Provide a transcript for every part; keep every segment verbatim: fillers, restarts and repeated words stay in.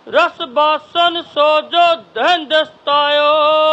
रस बासन सो जो धन दस्तायो।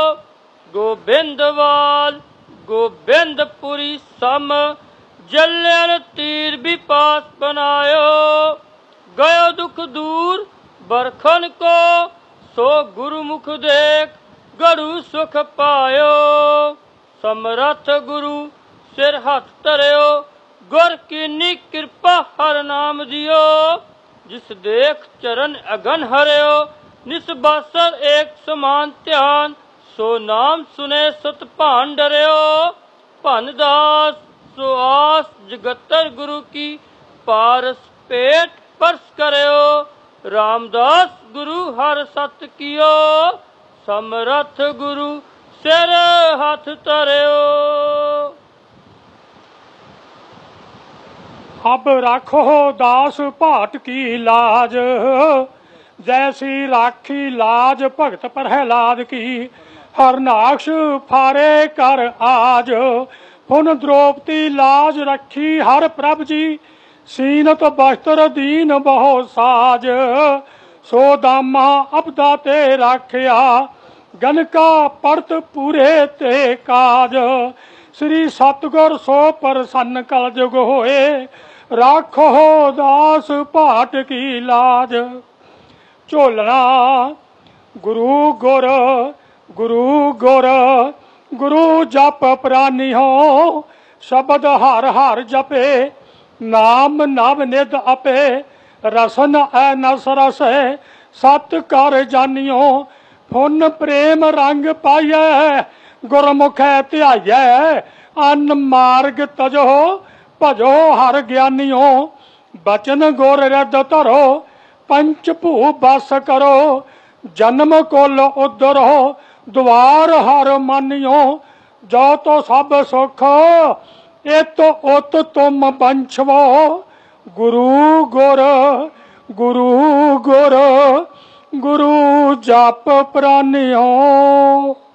गोबिंदवाल गोबिंदपुरी सम जलियन तीर भी पास बनायो। गयो दुख दूर बरखन को सो गुरुमुख देख गरु सुख पायो। समरथ गुरु सिर हाथ धरियो गुर कीनी कृपा हर नाम दियो। जिस देख चरण अगन हरियो निसबासर एक समान ध्यान। सो नाम सुने सत भान डरियो भनदास सो आस जगतर गुरु की पारस पेट परस करियो। रामदास गुरु हर सत कियो समरथ गुरु सिर हाथ धरियो। अब राखो दास भाट की लाज जैसी राखी लाज भगत प्रहलाद की। हरनाक्ष फारे कर आज पुन द्रौपदी लाज रखी हर प्रभ जी। सीनत बस्तर दीन बहु साज सो दामा अबदा ते राखिया गनका परत पूरे ते काज। श्री सतगुर सो प्रसन्न कल जुग होए राखो दास भाट की लाज। झोलना गुरु गुर गुरु गुर गुरु जप प्राणी हो शब्द हर हर जपे। नाम नव निध अपे रसन ऐ नस रस सत कर जानियो। फुन प्रेम रंग पाइयै गुरमुख ध्याइयै। अन मार्ग तजो भजो हर ज्ञानियो। बचन गुर रिद धरो पंच भू बस करो। जन्म कुल उदरो द्वार हर मानियो। जो तो सब सुख इत उत तुम बंछवो। गुरु गुर गुरु गुर गुरु जप प्राणियो।